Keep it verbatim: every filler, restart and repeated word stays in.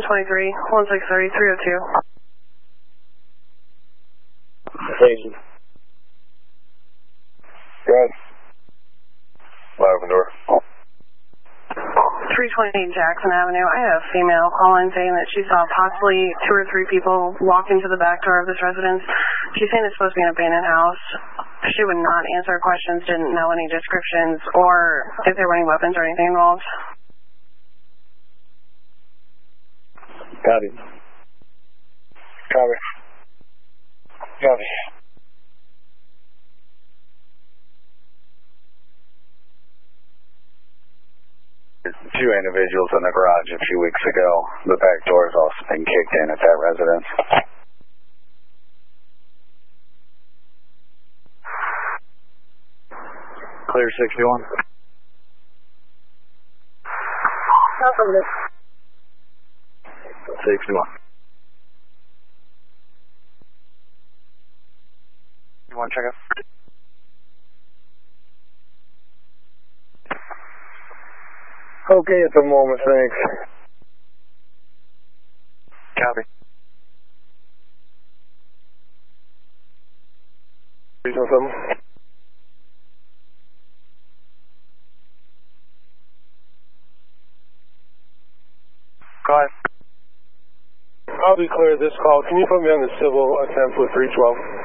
twenty-three, one six three, three oh two. Agent. Good. Wide open door. three twenty Jackson Avenue. I had a female call in saying that she saw possibly two or three people walk into the back door of this residence. She's saying it's supposed to be an abandoned house. She would not answer questions, didn't know any descriptions, or if there were any weapons or anything involved. Copy. Copy. Copy. Two individuals in the garage a few weeks ago. The back door has also been kicked in at that residence. Clear sixty-one. Affirmative. sixty-one. You want to check out? Okay at the moment, thanks. Copy. Regional seven. Go ahead. I'll be clear this call. Can you put me on the civil uh, ten foot three twelve?